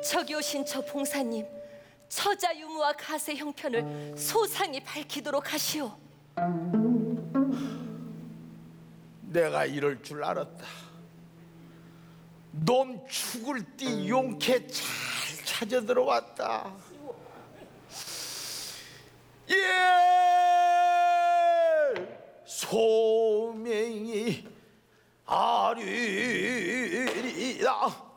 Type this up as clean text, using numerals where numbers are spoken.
저기 오신 저 봉사님, 처자 유무와 가세 형편을 소상히 밝히도록 하시오. 내가 이럴 줄 알았다. 놈 죽을 띠 용케 잘 찾아 들어왔다. 예, 소명이 아리리라.